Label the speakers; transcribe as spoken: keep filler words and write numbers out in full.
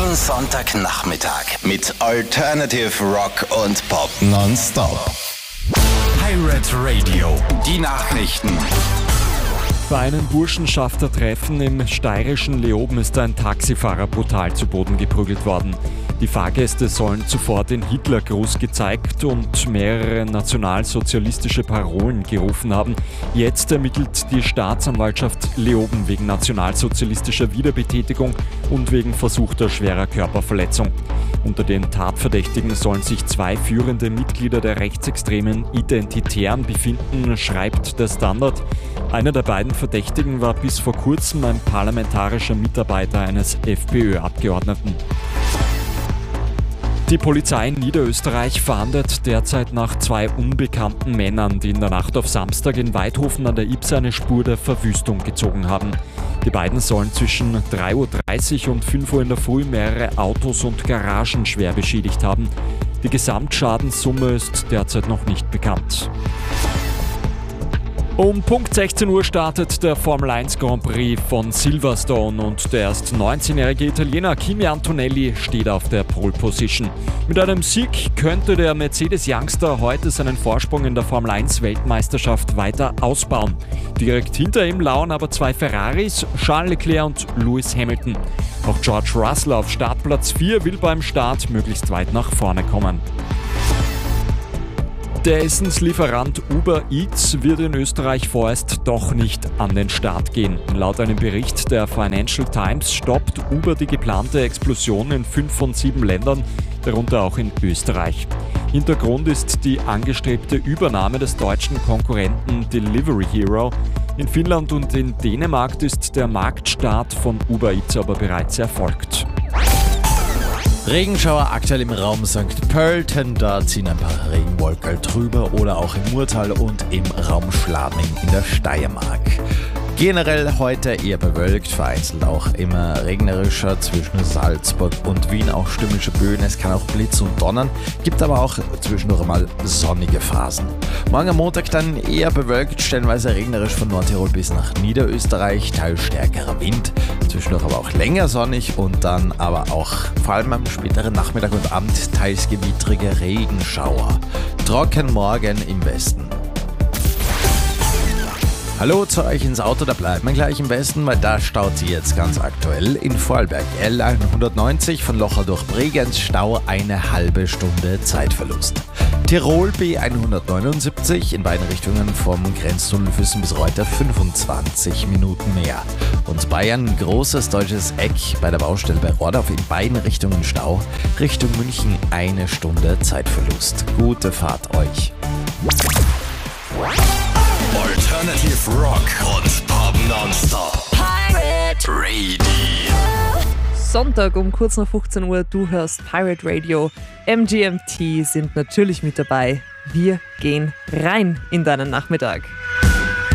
Speaker 1: Jeden Sonntagnachmittag mit Alternative Rock und Pop nonstop. Pirate Radio, die Nachrichten.
Speaker 2: Bei einem Burschenschaftertreffen im steirischen Leoben ist ein Taxifahrer brutal zu Boden geprügelt worden. Die Fahrgäste sollen zuvor den Hitlergruß gezeigt und mehrere nationalsozialistische Parolen gerufen haben. Jetzt ermittelt die Staatsanwaltschaft Leoben wegen nationalsozialistischer Wiederbetätigung und wegen versuchter schwerer Körperverletzung. Unter den Tatverdächtigen sollen sich zwei führende Mitglieder der rechtsextremen Identitären befinden, schreibt der Standard. Einer der beiden Verdächtigen war bis vor kurzem ein parlamentarischer Mitarbeiter eines FPÖ-Abgeordneten. Die Polizei in Niederösterreich fahndet derzeit nach zwei unbekannten Männern, die in der Nacht auf Samstag in Weidhofen an der Ybbs eine Spur der Verwüstung gezogen haben. Die beiden sollen zwischen drei Uhr dreißig und fünf Uhr in der Früh mehrere Autos und Garagen schwer beschädigt haben. Die Gesamtschadenssumme ist derzeit noch nicht bekannt. Um Punkt sechzehn Uhr startet der Formel eins Grand Prix von Silverstone und der erst neunzehnjährige Italiener Kimi Antonelli steht auf der Pole Position. Mit einem Sieg könnte der Mercedes-Youngster heute seinen Vorsprung in der Formel eins Weltmeisterschaft weiter ausbauen. Direkt hinter ihm lauern aber zwei Ferraris, Charles Leclerc und Lewis Hamilton. Auch George Russell auf Startplatz vier will beim Start möglichst weit nach vorne kommen. Der Essenslieferant Uber Eats wird in Österreich vorerst doch nicht an den Start gehen. Laut einem Bericht der Financial Times stoppt Uber die geplante Explosion in fünf von sieben Ländern, darunter auch in Österreich. Hintergrund ist die angestrebte Übernahme des deutschen Konkurrenten Delivery Hero. In Finnland und in Dänemark ist der Marktstart von Uber Eats aber bereits erfolgt.
Speaker 3: Regenschauer aktuell im Raum Sankt Pölten, da ziehen ein paar Regenwolken drüber oder auch im Murtal und im Raum Schladming in der Steiermark. Generell heute eher bewölkt, vereinzelt auch immer regnerischer, zwischen Salzburg und Wien auch stürmische Böen, es kann auch Blitz und donnern, gibt aber auch zwischendurch mal sonnige Phasen. Morgen am Montag dann eher bewölkt, stellenweise regnerisch von Nordtirol bis nach Niederösterreich, teils stärkerer Wind, zwischendurch aber auch länger sonnig und dann aber auch vor allem am späteren Nachmittag und Abend teils gewittrige Regenschauer. Trocken morgen im Westen. Hallo zu euch ins Auto, da bleibt man gleich im Westen, weil da staut sie jetzt ganz aktuell in Vorarlberg. L hundertneunzig von Locher durch Bregenz, Stau eine halbe Stunde Zeitverlust. Tirol B hundertneunundsiebzig in beiden Richtungen vom Grenztunnel Füssen bis Reuter fünfundzwanzig Minuten mehr. Und Bayern, großes deutsches Eck bei der Baustelle bei Rordorf in beiden Richtungen Stau. Richtung München eine Stunde Zeitverlust. Gute Fahrt euch.
Speaker 1: Alternative Rock und Pop nonstop. Pirate Radio.
Speaker 4: Sonntag um kurz nach fünfzehn Uhr, du hörst Pirate Radio. M G M T sind natürlich mit dabei. Wir gehen rein in deinen Nachmittag.